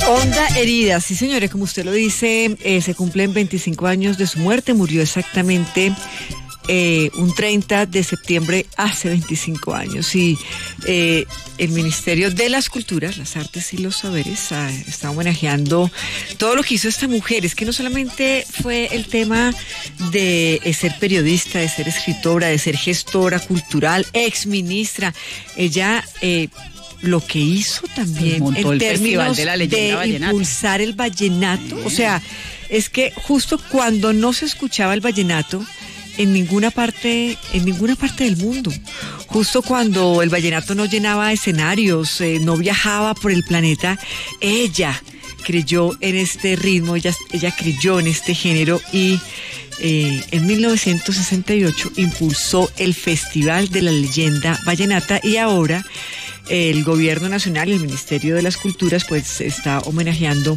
Honda herida, sí señores, como usted lo dice, se cumplen 25 años de su muerte, murió exactamente un 30 de septiembre hace 25 años y el Ministerio de las Culturas, las Artes y los Saberes está homenajeando todo lo que hizo esta mujer. Es que no solamente fue el tema de ser periodista, de ser escritora, de ser gestora cultural, exministra, ella lo que hizo también en términos de impulsar el vallenato, o sea, es que justo cuando no se escuchaba el vallenato en ninguna parte del mundo, justo cuando el vallenato no llenaba escenarios, no viajaba por el planeta, ella creyó en este ritmo, ella creyó en este género y en 1968 impulsó el Festival de la Leyenda Vallenata y ahora el Gobierno Nacional y el Ministerio de las Culturas pues está homenajeando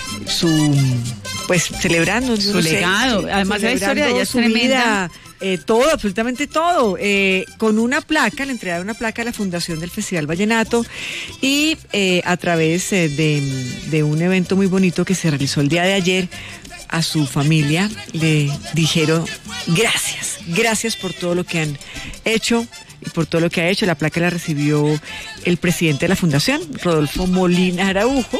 celebrando su legado. Además la historia de ella es tremenda. Todo, absolutamente todo, con una placa, le entregaron una placa a la Fundación del Festival Vallenato y a través de un evento muy bonito que se realizó el día de ayer, a su familia le dijeron gracias por todo lo que han hecho y por todo lo que ha hecho. La placa la recibió el presidente de la Fundación, Rodolfo Molina Araujo,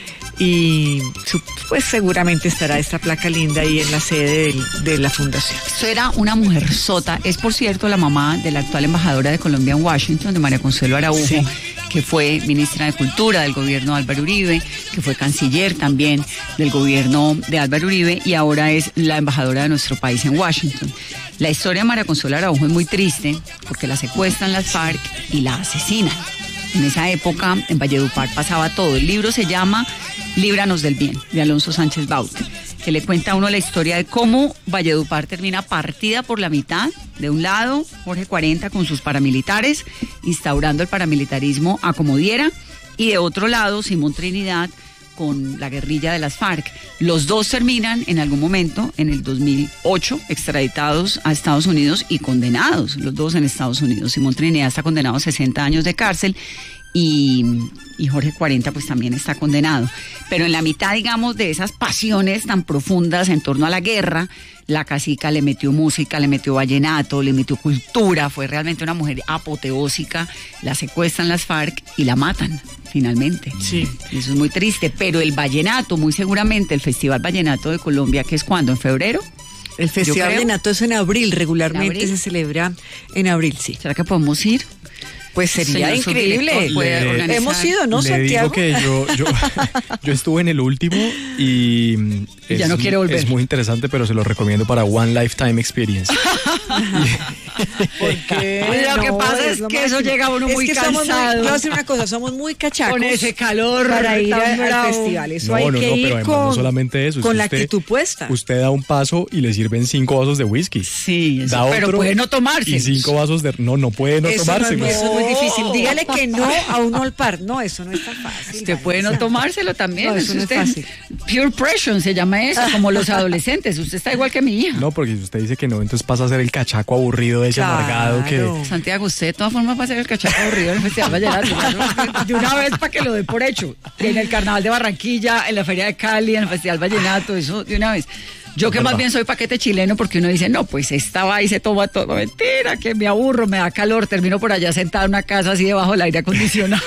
y pues seguramente estará esta placa linda ahí en la sede de la fundación. Esto era una mujer sota, es por cierto la mamá de la actual embajadora de Colombia en Washington, de María Consuelo Araujo, sí, que fue ministra de Cultura del gobierno de Álvaro Uribe, que fue canciller también del gobierno de Álvaro Uribe y ahora es la embajadora de nuestro país en Washington. La historia de María Consuelo Araujo es muy triste porque la secuestran las FARC y la asesinan. En esa época en Valledupar pasaba todo. El libro se llama Líbranos del Bien, de Alonso Sánchez Baute, que le cuenta a uno la historia de cómo Valledupar termina partida por la mitad. De un lado, Jorge 40 con sus paramilitares, instaurando el paramilitarismo a como diera, y de otro lado, Simón Trinidad con la guerrilla de las FARC. Los dos terminan en algún momento, en el 2008, extraditados a Estados Unidos y condenados, los dos en Estados Unidos. Simón Trinidad está condenado a 60 años de cárcel y Jorge 40 pues también está condenado. Pero en la mitad, digamos, de esas pasiones tan profundas en torno a la guerra, la cacica le metió música, le metió vallenato, le metió cultura, fue realmente una mujer apoteósica, la secuestran las FARC y la matan finalmente. Sí. Y eso es muy triste, pero el vallenato, muy seguramente el Festival Vallenato de Colombia, que es ¿cuándo? ¿En febrero? El Festival Vallenato es en abril, regularmente se celebra en abril, sí. ¿Será que podemos ir? Pues sería increíble. Hemos ido, ¿no, Santiago? Le digo que yo estuve en el último y ya no quiero volver. Es muy interesante, pero se lo recomiendo para One Lifetime Experience. ¿Por qué? Lo que pasa es que eso llega a uno muy cansado. Voy a decir una cosa, somos muy cachacos. Con ese calor para ir al festival. Eso hay que ir no solamente eso. Con la actitud puesta. Usted da un paso y le sirven 5 vasos de whisky. Sí, eso, pero puede no tomarse. Y 5 vasos de... No puede no tomarse. Eso es muy difícil. Dígale que no a un Olpar. No, eso no es tan fácil. Usted puede no tomárselo también. No, eso no es fácil. Pure pressure se llama eso, como los adolescentes. Usted está igual que mi hija. No, porque si usted dice que no, entonces pasa a ser el cachaco aburrido de ese amargado que... Santiago, usted de todas formas va a ser el cachaco aburrido en el Festival Vallenato. De una vez para que lo dé por hecho. En el Carnaval de Barranquilla, en la Feria de Cali, en el Festival Vallenato, eso de una vez. Yo que más bien soy paquete chileno porque uno dice, no, pues esta va y se toma todo. Mentira, que me aburro, me da calor, termino por allá sentada en una casa así debajo del aire acondicionado.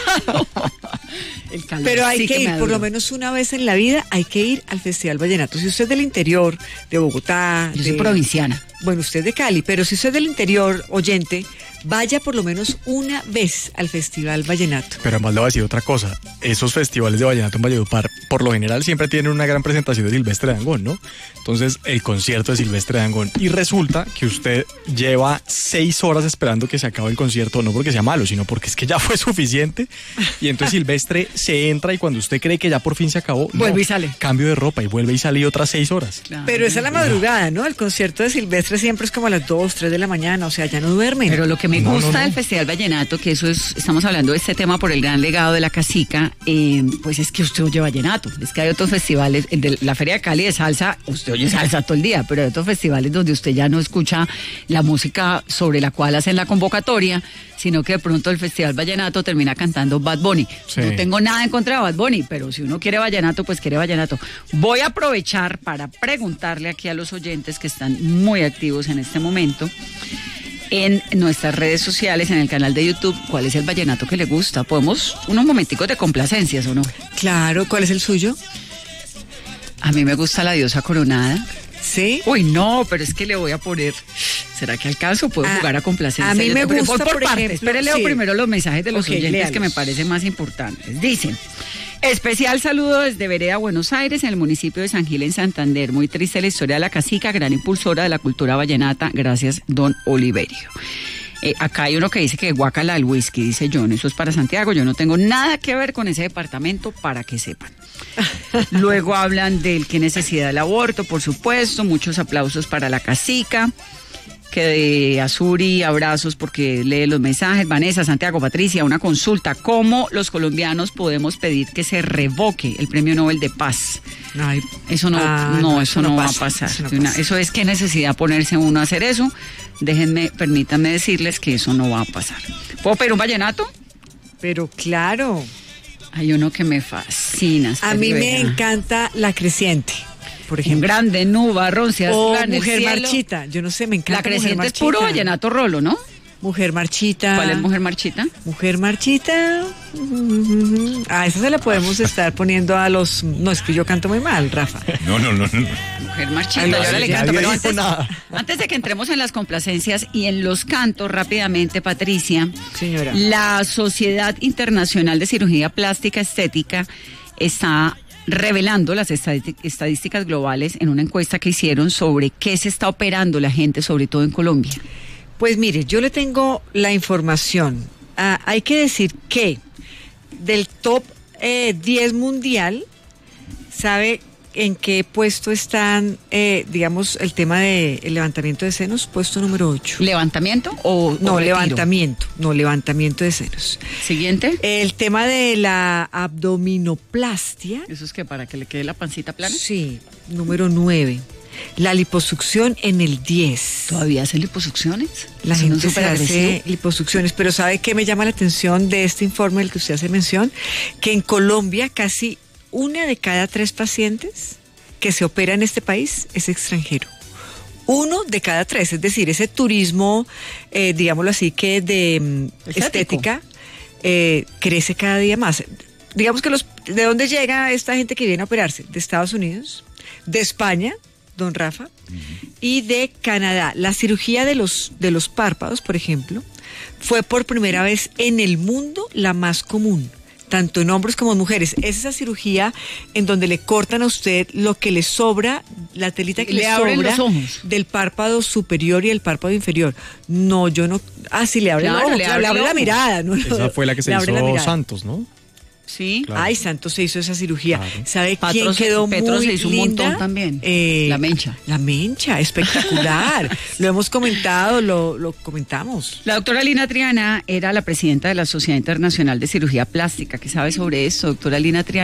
El calor. Pero hay que ir, por lo menos una vez en la vida, hay que ir al Festival Vallenato. Si usted es del interior, de Bogotá... Yo soy provinciana. Bueno, usted es de Cali, pero si usted es del interior, oyente, vaya por lo menos una vez al Festival Vallenato. Pero además le voy a decir otra cosa. Esos festivales de vallenato en Valledupar, por lo general, siempre tienen una gran presentación de Silvestre Dangond, ¿no? Entonces, el concierto de Silvestre Dangond. Y resulta que usted lleva 6 horas esperando que se acabe el concierto, no porque sea malo, sino porque es que ya fue suficiente. Y entonces Silvestre se entra y cuando usted cree que ya por fin se acabó, vuelve y sale. Cambio de ropa y vuelve y sale otras 6 horas. Claro. Pero esa es la madrugada, ¿no? El concierto de Silvestre siempre es como a las 2, 3 de la mañana, o sea, ya no duermen. Pero lo que me gusta del Festival Vallenato, que eso es, estamos hablando de este tema por el gran legado de la cacica, pues es que usted oye vallenato. Es que hay otros festivales, de la Feria de Cali de salsa, usted oye salsa todo el día, pero hay otros festivales donde usted ya no escucha la música sobre la cual hacen la convocatoria, sino que de pronto el Festival Vallenato termina cantando Bad Bunny. Sí. No tengo nada en contra de Bad Bunny, pero si uno quiere vallenato, pues quiere vallenato. Voy a aprovechar para preguntarle aquí a los oyentes que están muy activos en este momento en nuestras redes sociales, en el canal de YouTube, ¿cuál es el vallenato que le gusta? Podemos unos momenticos de complacencias, ¿o no? Claro, ¿cuál es el suyo? A mí me gusta La Diosa Coronada. ¿Sí? Uy, no, pero es que le voy a poner... ¿Será que alcanzo? ¿Puedo jugar a complacencias? A mí me gusta, por por partes. ejemplo, Espere, leo sí. primero los mensajes de los oyentes léalos. que me parecen más importantes. Dicen... Especial saludo desde Vereda, Buenos Aires, en el municipio de San Gil, en Santander. Muy triste la historia de la cacica, gran impulsora de la cultura vallenata. Gracias, don Oliverio. Acá hay uno que dice que guácala el whisky, dice John. Eso es para Santiago. Yo no tengo nada que ver con ese departamento, para que sepan. Luego hablan del que necesidad del aborto, por supuesto. Muchos aplausos para la cacica. Que de Azuri, abrazos porque lee los mensajes. Vanessa, Santiago, Patricia, una consulta. ¿Cómo los colombianos podemos pedir que se revoque el Premio Nobel de Paz? Ay, Eso no va a pasar. Eso es qué necesidad ponerse uno a hacer eso. Permítanme decirles que eso no va a pasar. ¿Puedo pedir un vallenato? pero claro. Hay uno que me fascina. A mí me encanta La Creciente, por Un ejemplo. grande nubarrón, se O en el Mujer cielo. Marchita, yo no sé, me encanta. La Creciente Mujer es puro Marchita. vallenato rolo, ¿no? Mujer Marchita. ¿Cuál es Mujer Marchita? Mujer Marchita. A esa se la podemos estar poniendo a los... No, es que yo canto muy mal, Rafa. No. Mujer Marchita, Ay, yo ahora le ya canto, nadie pero dijo nada. antes de que entremos en las complacencias y en los cantos rápidamente, Patricia, Señora. la Sociedad Internacional de Cirugía Plástica Estética está revelando las estadísticas globales en una encuesta que hicieron sobre qué se está operando la gente, sobre todo en Colombia. Pues mire, yo le tengo la información. Hay que decir que del top 10 mundial, ¿sabe en qué puesto están, digamos, el tema del levantamiento de senos? Puesto número 8. ¿Levantamiento o No, retiro? levantamiento de senos. Siguiente. El tema de la abdominoplastia. ¿Eso es que para que le quede la pancita plana? Sí, número 9. La liposucción en el 10. ¿Todavía hacen liposucciones? La ¿Eso no es gente se súper hace agresivo? liposucciones, pero ¿sabe qué me llama la atención de este informe del que usted hace mención? Que en Colombia casi 1 de cada 3 pacientes que se opera en este país es extranjero. 1 de cada 3, es decir, ese turismo, digámoslo así, que de estética crece cada día más. Digamos que ¿de dónde llega esta gente que viene a operarse? De Estados Unidos, de España, don Rafa, y de Canadá. La cirugía de los párpados, por ejemplo, fue por primera vez en el mundo la más común, tanto en hombres como en mujeres. Es esa cirugía en donde le cortan a usted lo que le sobra, la telita que le abren sobra los ojos del párpado superior y el párpado inferior. No, yo no... Ah, sí, le abren Claro, el ojo, le le abre abre el la ojo. mirada. ¿No? Esa fue la que se Le abre la hizo mirada. Santos, ¿no? Sí. Claro. Ay, Santos se hizo esa cirugía. Claro. ¿Sabe quién Petro quedó muy se hizo un linda? montón también. La Mencha. La Mencha, espectacular. Lo hemos comentado, lo comentamos. La doctora Lina Triana era la presidenta de la Sociedad Internacional de Cirugía Plástica. ¿Qué sabe sobre eso, doctora Lina Triana?